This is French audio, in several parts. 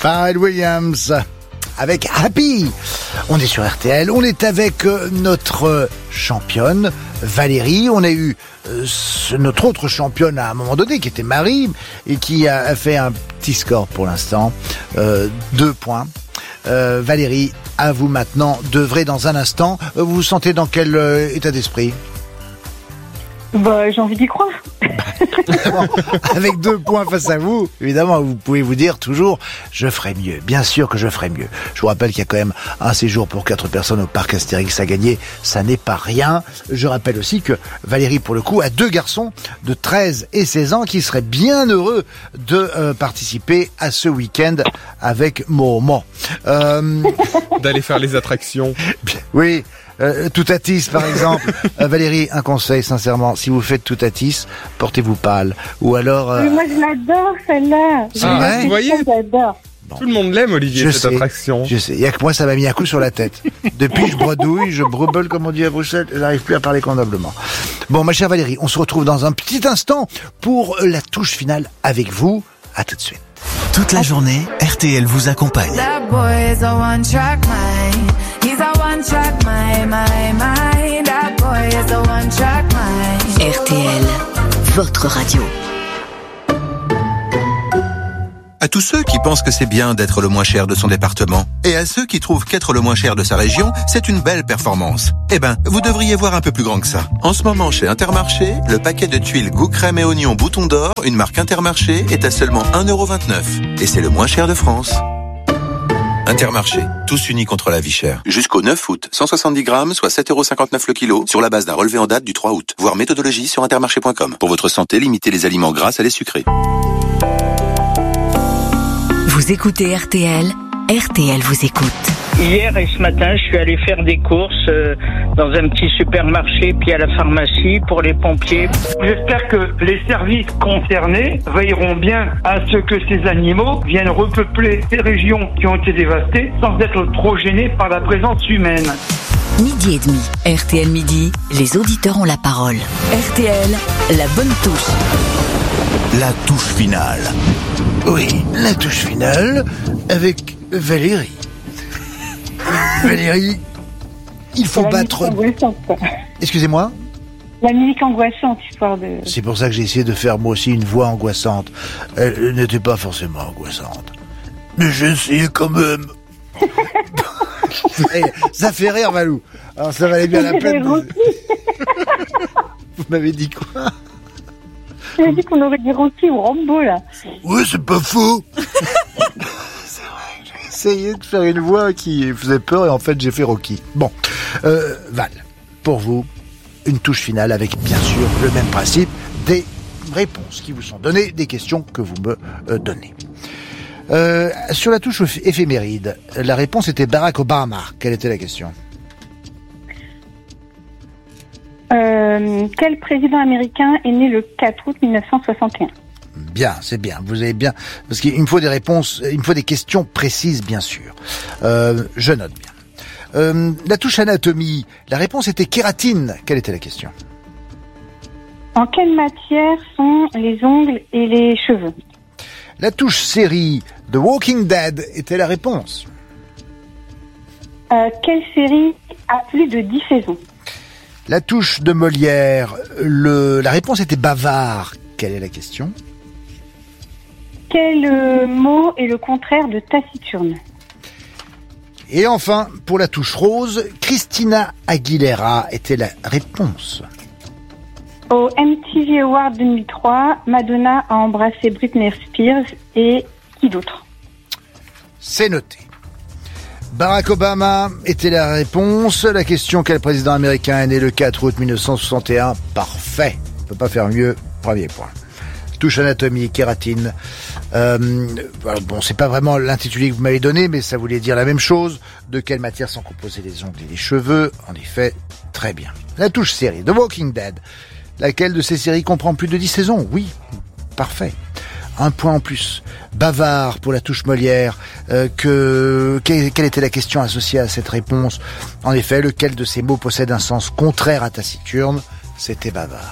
Pharrell Williams avec Happy. On est sur RTL, on est avec notre championne Valérie. On a eu notre autre championne à un moment donné qui était Marie et qui a fait un petit score pour l'instant, 2 points. Valérie, à vous maintenant d'œuvrer dans un instant. Vous vous sentez dans quel état d'esprit ? J'ai envie d'y croire. Avec 2 points face à vous, évidemment, vous pouvez vous dire toujours « je ferai mieux ». Bien sûr que je ferai mieux. Je vous rappelle qu'il y a quand même un séjour pour 4 personnes au parc Astérix à gagner. Ça n'est pas rien. Je rappelle aussi que Valérie, pour le coup, a 2 garçons de 13 et 16 ans qui seraient bien heureux de participer à ce week-end avec Momo. D'aller faire les attractions. Oui. Toutatis par exemple. Valérie, un conseil sincèrement, si vous faites Toutatis, portez-vous pâle. Ou alors... Mais moi je l'adore celle-là. Ouais, vous voyez, j'adore. Tout le monde l'aime, Olivier, cette attraction. Je sais, il y a que moi ça m'a mis un coup sur la tête. Depuis je bredouille, je brebelle comme on dit à Bruxelles, j'arrive plus à parler convenablement. Bon ma chère Valérie, on se retrouve dans un petit instant pour la touche finale avec vous. À tout de suite. Toute la journée, RTL vous accompagne. RTL, votre radio. À tous ceux qui pensent que c'est bien d'être le moins cher de son département, et à ceux qui trouvent qu'être le moins cher de sa région, c'est une belle performance. Eh ben, vous devriez voir un peu plus grand que ça. En ce moment, chez Intermarché, le paquet de tuiles goût crème et oignon bouton d'or, une marque Intermarché, est à seulement 1,29€. Et c'est le moins cher de France. Intermarché, tous unis contre la vie chère. Jusqu'au 9 août, 170 grammes, soit 7,59€ le kilo, sur la base d'un relevé en date du 3 août. Voir méthodologie sur intermarché.com. Pour votre santé, limitez les aliments gras à les sucrés. Vous écoutez RTL, RTL vous écoute. Hier et ce matin, je suis allé faire des courses dans un petit supermarché puis à la pharmacie pour les pompiers. J'espère que les services concernés veilleront bien à ce que ces animaux viennent repeupler ces régions qui ont été dévastées sans être trop gênés par la présence humaine. Midi et demi, RTL Midi, les auditeurs ont la parole. RTL, la bonne touche. La touche finale. Oui, la touche finale avec Valérie. Valérie, il faut battre... Excusez-moi ? La musique angoissante, histoire de... C'est pour ça que j'ai essayé de faire moi aussi une voix angoissante. Elle n'était pas forcément angoissante. Mais j'ai essayé quand même. Ça fait rire, Valou. Alors ça valait bien la peine. Vous m'avez dit quoi ? J'ai dit qu'on aurait dit Rocky ou Rambo, là. Oui, c'est pas faux. C'est vrai, j'ai essayé de faire une voix qui faisait peur et en fait j'ai fait Rocky. Bon, Val, pour vous, une touche finale avec bien sûr le même principe, des réponses qui vous sont données, des questions que vous me donnez. Sur la touche éphéméride, la réponse était Barack Obama. Quelle était la question ? Quel président américain est né le 4 août 1961 ? Bien, c'est bien. Vous avez bien, parce qu'il me faut des réponses, il me faut des questions précises, bien sûr. Je note bien. La touche anatomie, la réponse était kératine. Quelle était la question ? En quelle matière sont les ongles et les cheveux ? La touche série, The Walking Dead, était la réponse. Quelle série a plus de 10 saisons ? La touche de Molière, la réponse était bavard. Quelle est la question ? Quel mot est le contraire de taciturne ? Et enfin, pour la touche rose, Christina Aguilera était la réponse. Au MTV Awards 2003, Madonna a embrassé Britney Spears et qui d'autre ? C'est noté. Barack Obama était la réponse. La question, quel président américain est né le 4 août 1961 ? Parfait. On ne peut pas faire mieux. Premier point. Touche anatomie, kératine. Bon, c'est pas vraiment l'intitulé que vous m'avez donné, mais ça voulait dire la même chose. De quelle matière sont composés les ongles et les cheveux ? En effet, très bien. La touche série, The Walking Dead. Laquelle de ces séries comprend plus de 10 saisons ? Oui. Parfait. Un point en plus. Bavard pour la touche Molière. Quelle était la question associée à cette réponse ? En effet, lequel de ces mots possède un sens contraire à taciturne ?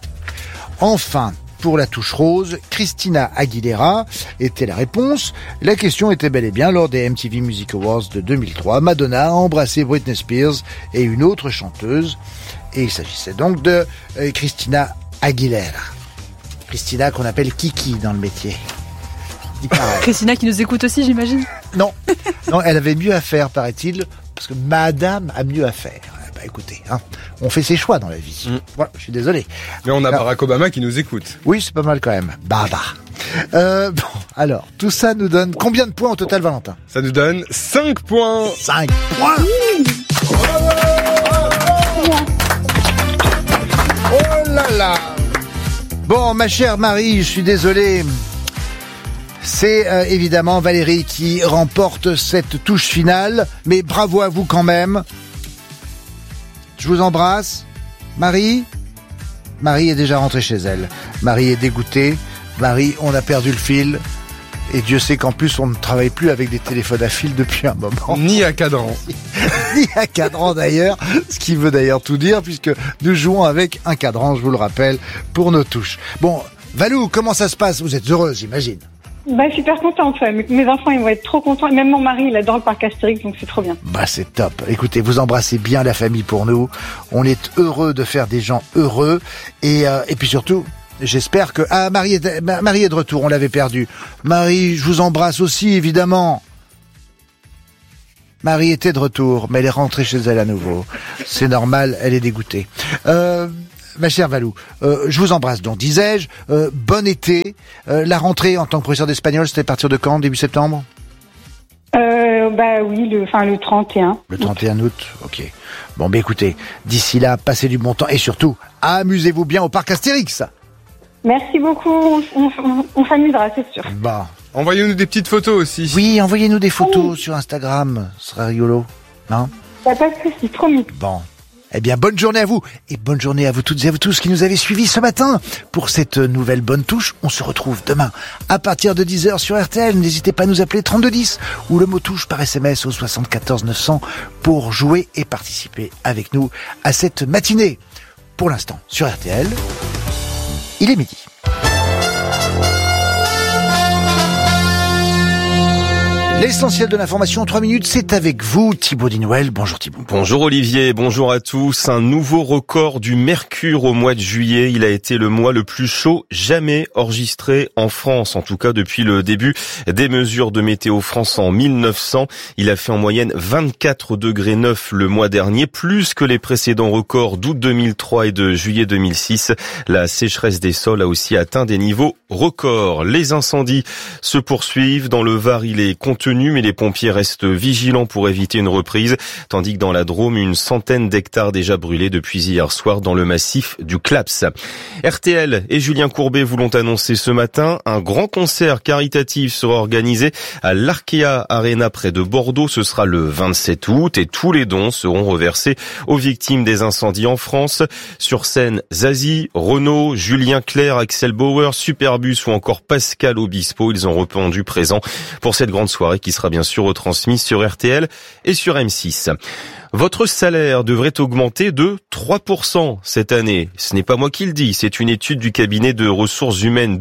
C'était bavard. Enfin, pour la touche rose. Christina Aguilera était la réponse. La question était bel et bien lors des MTV Music Awards de 2003. Madonna a embrassé Britney Spears et une autre chanteuse. Et il s'agissait donc de Christina Aguilera. Christina qu'on appelle Kiki dans le métier. Christina qui nous écoute aussi, j'imagine. Non, elle avait mieux à faire, paraît-il, parce que madame a mieux à faire. Bah écoutez, on fait ses choix dans la vie. Voilà, je suis désolé. Mais on a Barack Obama qui nous écoute. Oui, c'est pas mal quand même. Alors, tout ça nous donne combien de points au total, Valentin? Ça nous donne 5 points. 5 points. Oh là là. Bon, ma chère Marie, je suis désolé. C'est évidemment Valérie qui remporte cette touche finale, mais bravo à vous quand même. Je vous embrasse. Marie est déjà rentrée chez elle. Marie est dégoûtée. Marie, on a perdu le fil. Et Dieu sait qu'en plus, on ne travaille plus avec des téléphones à fil depuis un moment. Ni à cadran. Ni à cadran d'ailleurs, ce qui veut d'ailleurs tout dire, puisque nous jouons avec un cadran, je vous le rappelle, pour nos touches. Bon, Valou, comment ça se passe? Vous êtes heureuse, j'imagine. Super contente. Mes enfants, ils vont être trop contents. Et même mon mari, il adore le parc Astérix, donc c'est trop bien. C'est top. Écoutez, vous embrassez bien la famille pour nous. On est heureux de faire des gens heureux. Et puis surtout, j'espère que... Marie est de retour, on l'avait perdue. Marie, je vous embrasse aussi, évidemment. Marie était de retour, mais elle est rentrée chez elle à nouveau. C'est normal, elle est dégoûtée. Ma chère Valou, je vous embrasse donc, disais-je. Bon été. La rentrée en tant que professeur d'espagnol, c'était à partir de quand? Début septembre? Oui, le 31. Le 31 août, ok. Bon, écoutez, d'ici là, passez du bon temps et surtout, amusez-vous bien au parc Astérix. Merci beaucoup, on s'amusera, c'est sûr. Envoyez-nous des petites photos aussi. Oui, envoyez-nous des photos sur Instagram, ce sera rigolo, non? Pas de soucis, promis. Bon. Eh bien, bonne journée à vous, et bonne journée à vous toutes et à vous tous qui nous avez suivis ce matin pour cette nouvelle bonne touche. On se retrouve demain à partir de 10h sur RTL. N'hésitez pas à nous appeler 3210 ou le mot touche par SMS au 74 900 pour jouer et participer avec nous à cette matinée. Pour l'instant, sur RTL, il est midi. L'essentiel de l'information en 3 minutes, c'est avec vous, Thibaut Dinouel. Bonjour Thibaut. Bonjour Olivier, bonjour à tous. Un nouveau record du mercure au mois de juillet. Il a été le mois le plus chaud jamais enregistré en France, en tout cas depuis le début des mesures de Météo France en 1900. Il a fait en moyenne 24 degrés 9 le mois dernier, plus que les précédents records d'août 2003 et de juillet 2006. La sécheresse des sols a aussi atteint des niveaux records. Les incendies se poursuivent. Dans le Var, il est contenu, mais les pompiers restent vigilants pour éviter une reprise, tandis que dans la Drôme, une centaine d'hectares déjà brûlés depuis hier soir dans le massif du Claps. RTL et Julien Courbet vous l'ont annoncé ce matin, un grand concert caritatif sera organisé à l'Arkea Arena près de Bordeaux. Ce sera le 27 août et tous les dons seront reversés aux victimes des incendies en France. Sur scène, Zazie, Renaud, Julien Clerc, Axel Bauer, Superbus ou encore Pascal Obispo. Ils ont répondu présents pour cette grande soirée qui sera bien sûr retransmise sur RTL et sur M6. Votre salaire devrait augmenter de 3% cette année. Ce n'est pas moi qui le dis, c'est une étude du cabinet de ressources humaines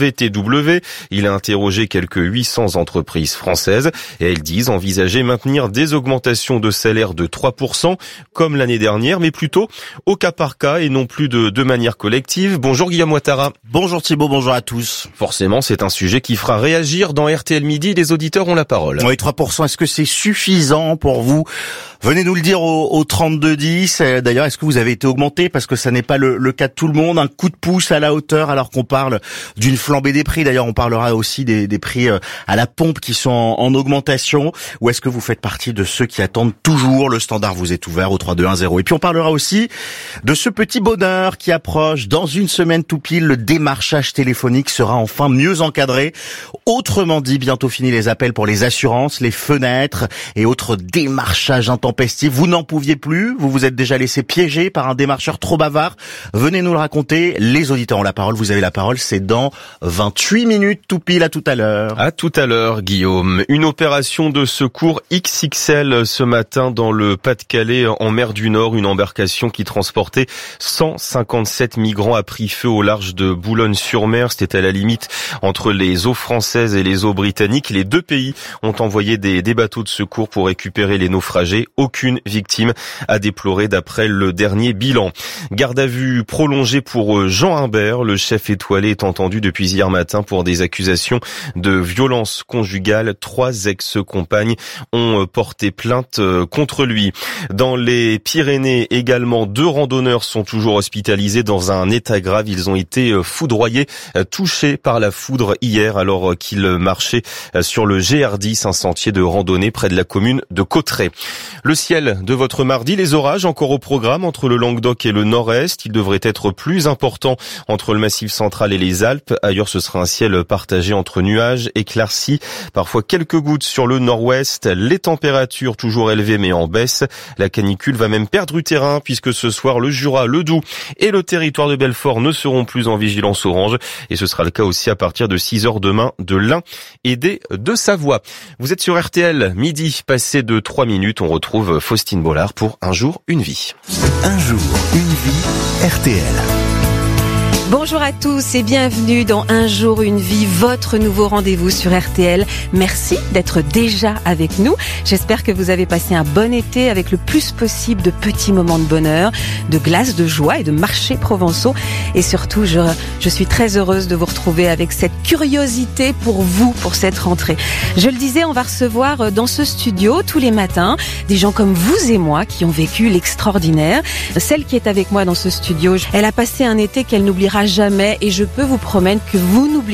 WTW. Il a interrogé quelques 800 entreprises françaises et elles disent envisager maintenir des augmentations de salaire de 3% comme l'année dernière, mais plutôt au cas par cas et non plus de manière collective. Bonjour Guillaume Ouattara. Bonjour Thibaut, bonjour à tous. Forcément, c'est un sujet qui fera réagir dans RTL Midi. Les auditeurs ont la parole. Oui, 3%, est-ce que c'est suffisant pour vous? Venez nous le dire au 3210. D'ailleurs, est-ce que vous avez été augmenté? Parce que ça n'est pas le cas de tout le monde. Un coup de pouce à la hauteur alors qu'on parle d'une flambée des prix. D'ailleurs, on parlera aussi des prix à la pompe qui sont en augmentation. Ou est-ce que vous faites partie de ceux qui attendent toujours? Le standard vous est ouvert au 3210. Et puis on parlera aussi de ce petit bonheur qui approche. Dans une semaine tout pile, le démarchage téléphonique sera enfin mieux encadré. Autrement dit, bientôt fini les appels pour les pour les assurances, les fenêtres et autres démarchages intempestifs. Vous n'en pouviez plus, vous vous êtes déjà laissé piéger par un démarcheur trop bavard. Venez nous le raconter, les auditeurs ont la parole, vous avez la parole, c'est dans 28 minutes, tout pile, à tout à l'heure. À tout à l'heure, Guillaume. Une opération de secours XXL ce matin dans le Pas-de-Calais, en mer du Nord, une embarcation qui transportait 157 migrants a pris feu au large de Boulogne-sur-Mer. C'était à la limite entre les eaux françaises et les eaux britanniques. Les deux pays ont envoyé des bateaux de secours pour récupérer les naufragés. Aucune victime à déplorer d'après le dernier bilan. Garde à vue prolongée pour Jean Imbert. Le chef étoilé est entendu depuis hier matin pour des accusations de violence conjugale. 3 ex-compagnes ont porté plainte contre lui. Dans les Pyrénées également, 2 randonneurs sont toujours hospitalisés dans un état grave. Ils ont été foudroyés, touchés par la foudre hier alors qu'ils marchaient sur le GR10, un sentier de randonnée près de la commune de Cauterets. Le ciel de votre mardi, les orages encore au programme entre le Languedoc et le Nord-Est. Ils devraient être plus importants entre le Massif central et les Alpes. Ailleurs, ce sera un ciel partagé entre nuages, éclaircis, parfois quelques gouttes sur le Nord-Ouest. Les températures toujours élevées mais en baisse. La canicule va même perdre du terrain puisque ce soir, le Jura, le Doubs et le territoire de Belfort ne seront plus en vigilance orange. Et ce sera le cas aussi à partir de 6h demain de l'Ain et des Deux-Savoie. Vous êtes sur RTL, midi passé de 3 minutes. On retrouve Faustine Bollard pour Un jour, une vie. Un jour, une vie, RTL. Bonjour à tous et bienvenue dans Un jour, une vie, votre nouveau rendez-vous sur RTL. Merci d'être déjà avec nous. J'espère que vous avez passé un bon été avec le plus possible de petits moments de bonheur, de glace, de joie et de marchés provençaux. Et surtout, je suis très heureuse de vous retrouver avec cette curiosité pour vous, pour cette rentrée. Je le disais, on va recevoir dans ce studio tous les matins des gens comme vous et moi qui ont vécu l'extraordinaire. Celle qui est avec moi dans ce studio, elle a passé un été qu'elle n'oubliera jamais et je peux vous promettre que vous n'oublierez